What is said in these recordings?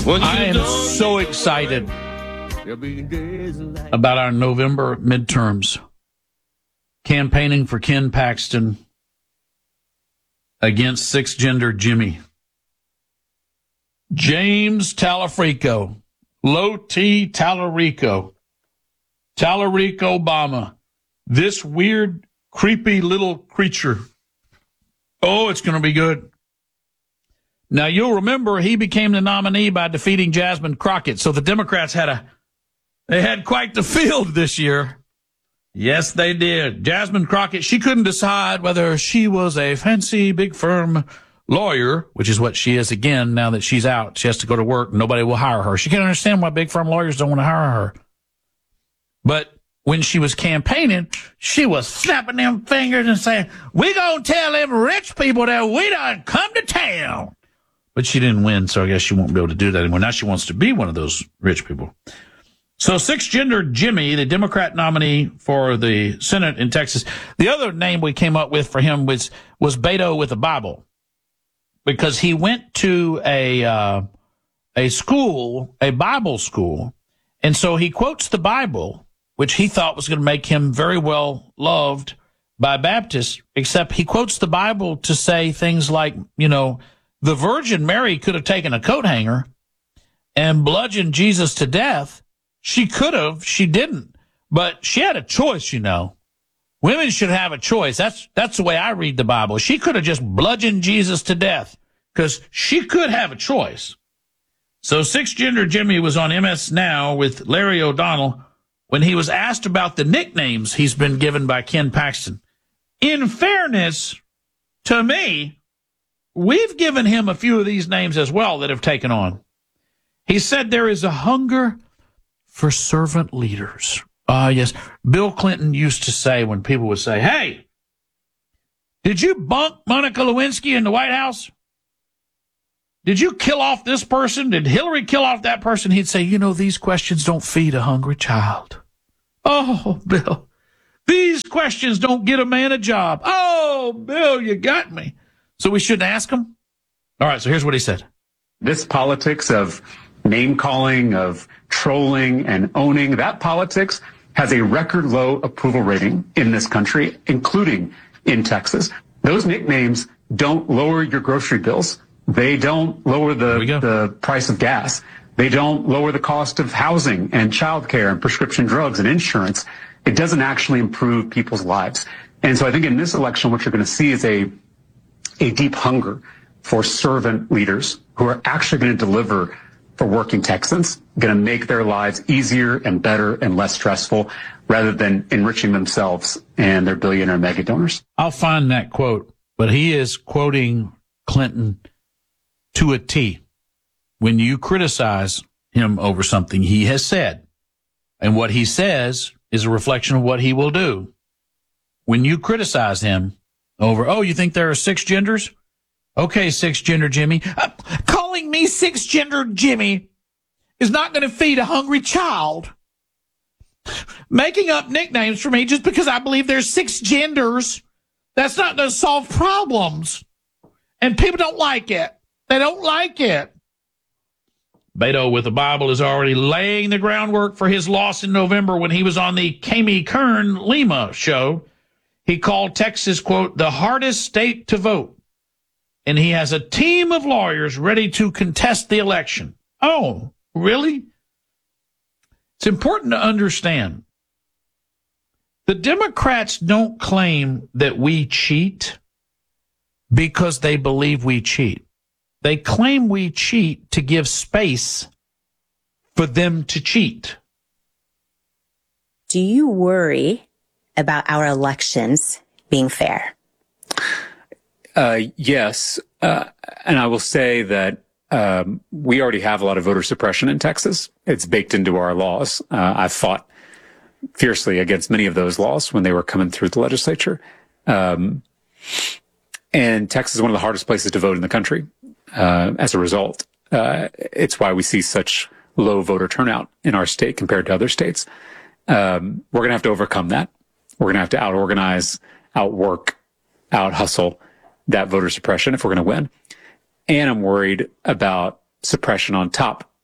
I am so excited about our November midterms. Campaigning for Ken Paxton against six-gender Jimmy. James Talarico. Low T Talarico. Talarico Obama. This weird, creepy little creature. Oh, it's going to be good. Now, you'll remember he became the nominee by defeating Jasmine Crockett. So the Democrats had quite the field this year. Yes, they did. Jasmine Crockett, she couldn't decide whether she was a fancy, big firm lawyer, which is what she is again now that she's out. She has to go to work. Nobody will hire her. She can't understand why big firm lawyers don't want to hire her. But when she was campaigning, she was snapping them fingers and saying, we gonna tell them rich people that we done come to town. But she didn't win, so I guess she won't be able to do that anymore. Now she wants to be one of those rich people. So six-gender Jimmy, the Democrat nominee for the Senate in Texas. The other name we came up with for him was Beto with a Bible, because he went to a school, a Bible school, and so he quotes the Bible, which he thought was going to make him very well loved by Baptists, except he quotes the Bible to say things like, you know, the Virgin Mary could have taken a coat hanger and bludgeoned Jesus to death. She could have, she didn't, but she had a choice, you know. Women should have a choice. That's the way I read the Bible. She could have just bludgeoned Jesus to death because she could have a choice. So six-gender Jimmy was on MS Now with Larry O'Donnell when he was asked about the nicknames he's been given by Ken Paxton. In fairness to me, we've given him a few of these names as well that have taken on. He said there is a hunger for servant leaders. Yes. Bill Clinton used to say when people would say, hey, did you bunk Monica Lewinsky in the White House? Did you kill off this person? Did Hillary kill off that person? He'd say, you know, these questions don't feed a hungry child. Oh, Bill, these questions don't get a man a job. Oh, Bill, you got me. So we shouldn't ask him? All right, so here's what he said. This politics of name-calling, of trolling and owning, that politics has a record low approval rating in this country, including in Texas. Those nicknames don't lower your grocery bills. They don't lower the price of gas. They don't lower the cost of housing and childcare and prescription drugs and insurance. It doesn't actually improve people's lives. And so I think in this election, what you're going to see is a deep hunger for servant leaders who are actually going to deliver for working Texans, going to make their lives easier and better and less stressful rather than enriching themselves and their billionaire mega donors. I'll find that quote, but he is quoting Clinton to a T. When you criticize him over something he has said, and what he says is a reflection of what he will do. When you criticize him over, oh, you think there are six genders? Okay, six-gender Jimmy. Calling me six-gender Jimmy is not going to feed a hungry child. Making up nicknames for me just because I believe there's six genders, that's not going to solve problems. And people don't like it. They don't like it. Beto with the Bible is already laying the groundwork for his loss in November when he was on the Kami Kern Lima show. He called Texas, quote, the hardest state to vote. And he has a team of lawyers ready to contest the election. Oh, really? It's important to understand. The Democrats don't claim that we cheat because they believe we cheat. They claim we cheat to give space for them to cheat. Do you worry about our elections being fair? Yes. And I will say that we already have a lot of voter suppression in Texas. It's baked into our laws. I've fought fiercely against many of those laws when they were coming through the legislature. And Texas is one of the hardest places to vote in the country. As a result, it's why we see such low voter turnout in our state compared to other states. We're going to have to overcome that. We're going to have to out-organize, outwork, out-hustle that voter suppression if we're going to win. And I'm worried about suppression on top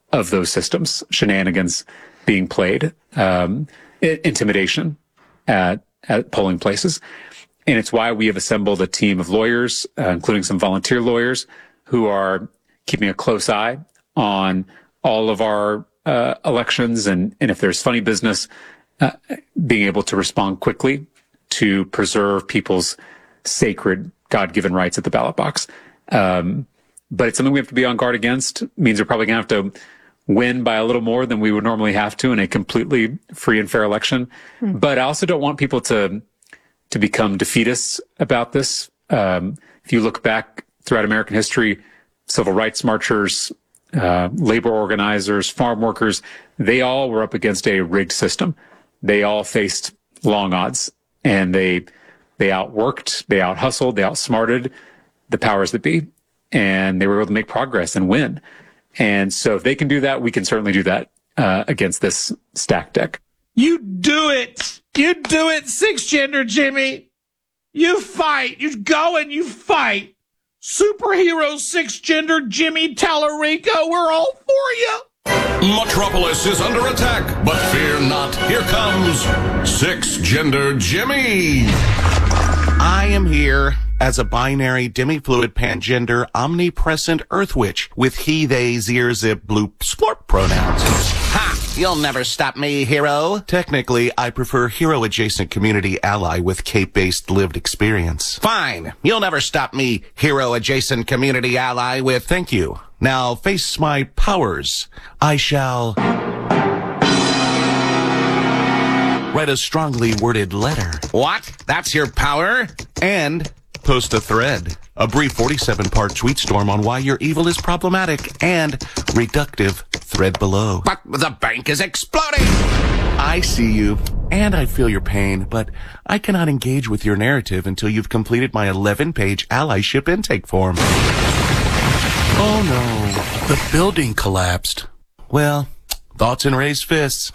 of those systems, shenanigans being played, intimidation at polling places. And it's why we have assembled a team of lawyers, including some volunteer lawyers, who are keeping a close eye on all of our elections. And if there's funny business, being able to respond quickly to preserve people's sacred God-given rights at the ballot box. But it's something we have to be on guard against. It means we're probably going to have to win by a little more than we would normally have to in a completely free and fair election. But I also don't want people to become defeatists about this. If you look back throughout American history, civil rights marchers, labor organizers, farm workers, they all were up against a rigged system. They all faced long odds, and they outworked, they out-hustled, they outsmarted the powers that be, and they were able to make progress and win. And so if they can do that, we can certainly do that against this stacked deck. You do it. You do it, Six-Gender Jimmy. You fight. You go and you fight. Superhero Six-Gender Jimmy Tallarico, we're all for you. Metropolis is under attack, but fear not. Here comes Six-Gender Jimmy. I am here as a binary, demifluid, pangender, omnipresent earth witch with he, they, zir, zip, bloop, splorp pronouns. Ha! You'll never stop me, hero. Technically, I prefer hero-adjacent community ally with Cape-based lived experience. Fine. You'll never stop me, hero-adjacent community ally with... Thank you. Now face my powers. I shall... write a strongly worded letter. What? That's your power? And post a thread. A brief 47-part tweet storm on why your evil is problematic and reductive thread below. But the bank is exploding! I see you, and I feel your pain, but I cannot engage with your narrative until you've completed my 11-page allyship intake form. Oh no, the building collapsed. Well, thoughts and raised fists.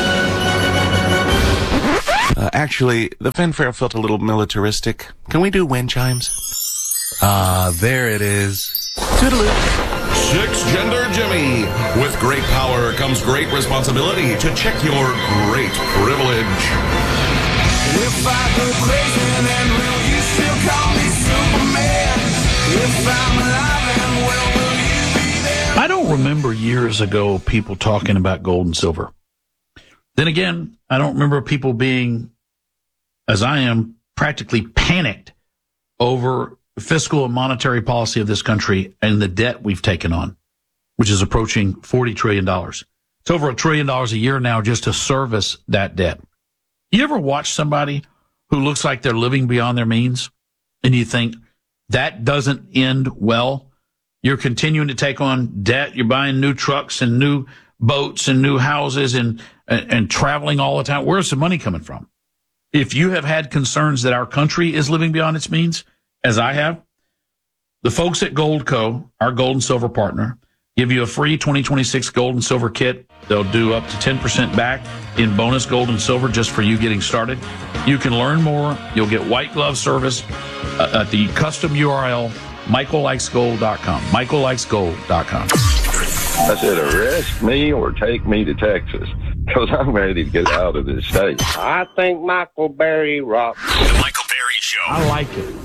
Actually, the fanfare felt a little militaristic. Can we do wind chimes? There it is. Toodaloo. Six-Gender Jimmy. With great power comes great responsibility to check your great privilege. If I go crazy, then will you still call me Superman? If I'm alive, then will you be there? I don't remember years ago people talking about gold and silver. Then again, I don't remember people being, as I am, practically panicked over fiscal and monetary policy of this country and the debt we've taken on, which is approaching $40 trillion. It's over $1 trillion a year now just to service that debt. You ever watch somebody who looks like they're living beyond their means and you think that doesn't end well? You're continuing to take on debt. You're buying new trucks and new boats and new houses and traveling all the time. Where's the money coming from? If you have had concerns that our country is living beyond its means, as I have, the folks at Goldco, our gold and silver partner, give you a free 2026 gold and silver kit. They'll do up to 10% back in bonus gold and silver just for you getting started. You can learn more. You'll get white glove service at the custom URL, michaellikesgold.com. michaellikesgold.com. I said, arrest me or take me to Texas, because I'm ready to get out of this state. I think Michael Berry rocks. The Michael Berry Show. I like it.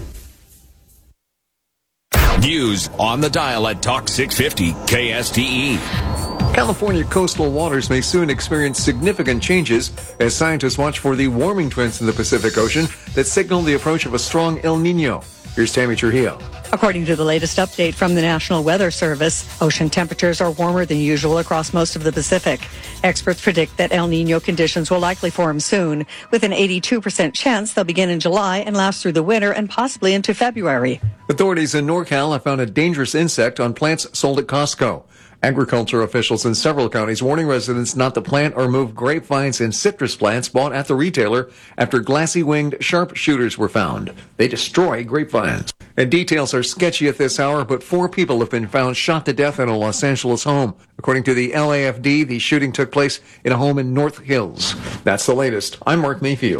News on the dial at Talk 650 KSTE. California coastal waters may soon experience significant changes as scientists watch for the warming trends in the Pacific Ocean that signal the approach of a strong El Nino. Here's Tammy Trujillo. According to the latest update from the National Weather Service, ocean temperatures are warmer than usual across most of the Pacific. Experts predict that El Nino conditions will likely form soon, with an 82% chance they'll begin in July and last through the winter and possibly into February. Authorities in NorCal have found a dangerous insect on plants sold at Costco. Agriculture officials in several counties warning residents not to plant or move grapevines and citrus plants bought at the retailer after glassy-winged sharpshooters were found. They destroy grapevines. And details are sketchy at this hour, but 4 people have been found shot to death in a Los Angeles home. According to the LAFD, the shooting took place in a home in North Hills. That's the latest. I'm Mark Mayfield.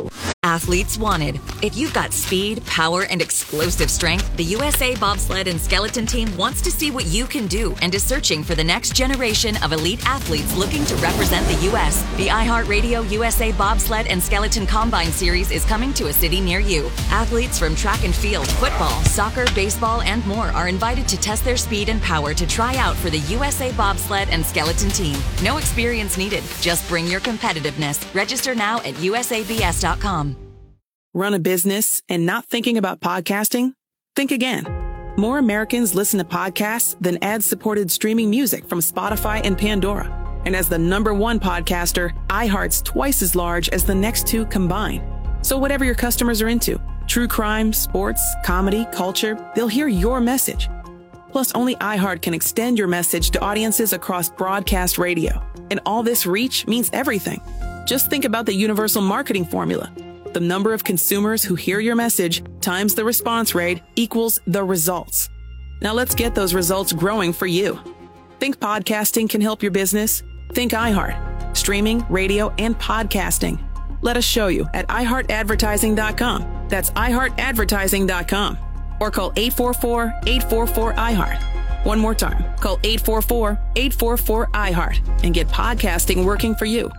Athletes wanted. If you've got speed, power, and explosive strength, the USA Bobsled and Skeleton Team wants to see what you can do and is searching for the next generation of elite athletes looking to represent the U.S. The iHeartRadio USA Bobsled and Skeleton Combine Series is coming to a city near you. Athletes from track and field, football, soccer, baseball, and more are invited to test their speed and power to try out for the USA Bobsled and Skeleton Team. No experience needed. Just bring your competitiveness. Register now at usabs.com. Run a business and not thinking about podcasting? Think again. More Americans listen to podcasts than ad-supported streaming music from Spotify and Pandora. And as the #1 podcaster, iHeart's twice as large as the next two combined. So whatever your customers are into, true crime, sports, comedy, culture, they'll hear your message. Plus, only iHeart can extend your message to audiences across broadcast radio. And all this reach means everything. Just think about the universal marketing formula. The number of consumers who hear your message times the response rate equals the results. Now let's get those results growing for you. Think podcasting can help your business? Think iHeart. Streaming, radio, and podcasting. Let us show you at iHeartAdvertising.com. That's iHeartAdvertising.com. Or call 844-844-iHeart. One more time. Call 844-844-iHeart and get podcasting working for you.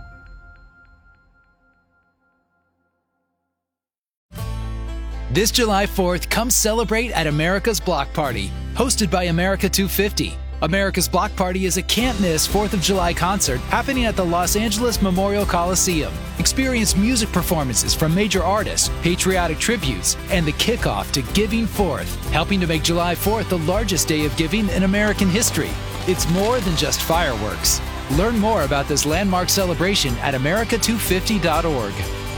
This July 4th, come celebrate at America's Block Party, hosted by America 250. America's Block Party is a can't-miss 4th of July concert happening at the Los Angeles Memorial Coliseum. Experience music performances from major artists, patriotic tributes, and the kickoff to Giving Forth, helping to make July 4th the largest day of giving in American history. It's more than just fireworks. Learn more about this landmark celebration at america250.org.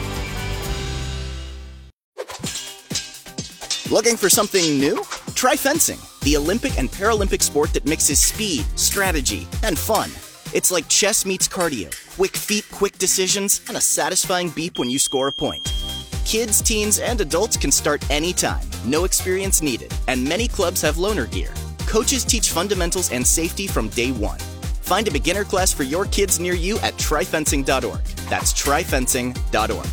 Looking for something new? Try fencing, the Olympic and Paralympic sport that mixes speed, strategy, and fun. It's like chess meets cardio, quick feet, quick decisions, and a satisfying beep when you score a point. Kids, teens, and adults can start anytime, no experience needed, and many clubs have loaner gear. Coaches teach fundamentals and safety from day one. Find a beginner class for your kids near you at tryfencing.org. That's tryfencing.org.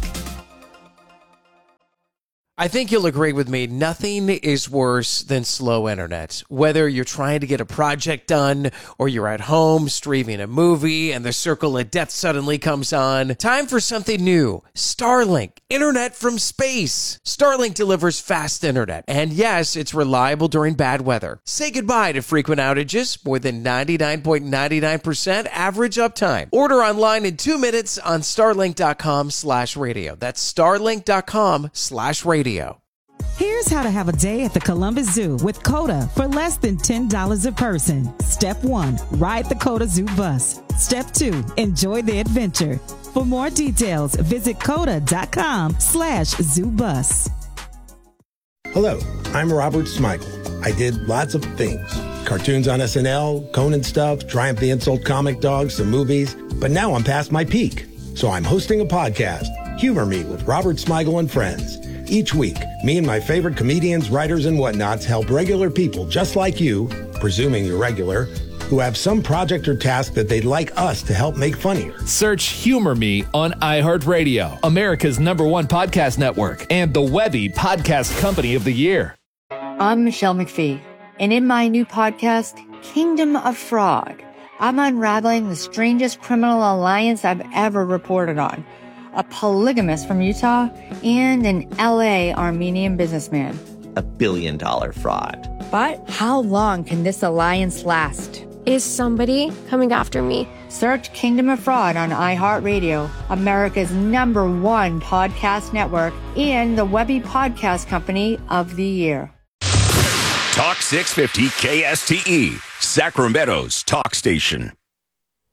I think you'll agree with me, nothing is worse than slow internet. Whether you're trying to get a project done or you're at home streaming a movie and the circle of death suddenly comes on, time for something new. Starlink, internet from space. Starlink delivers fast internet, and yes, it's reliable during bad weather. Say goodbye to frequent outages, more than 99.99% average uptime. Order online in 2 minutes on starlink.com/radio. That's starlink.com/radio. Here's how to have a day at the Columbus Zoo with COTA for less than $10 a person. Step 1, ride the COTA Zoo bus. Step 2, enjoy the adventure. For more details, visit COTA.com/zoobus. Hello, I'm Robert Smigel. I did lots of things. Cartoons on SNL, Conan stuff, Triumph the Insult Comic Dog, some movies. But now I'm past my peak. So I'm hosting a podcast, Humor Me with Robert Smigel and Friends. Each week, me and my favorite comedians, writers, and whatnots help regular people just like you, presuming you're regular, who have some project or task that they'd like us to help make funnier. Search Humor Me on iHeartRadio, America's #1 podcast network, and the Webby Podcast Company of the Year. I'm Michelle McPhee, and in my new podcast, Kingdom of Fraud, I'm unraveling the strangest criminal alliance I've ever reported on. A polygamist from Utah, and an LA Armenian businessman. $1 billion fraud. But how long can this alliance last? Is somebody coming after me? Search Kingdom of Fraud on iHeartRadio, America's #1 podcast network, and the Webby Podcast Company of the Year. Talk 650 KSTE, Sacramento's talk station.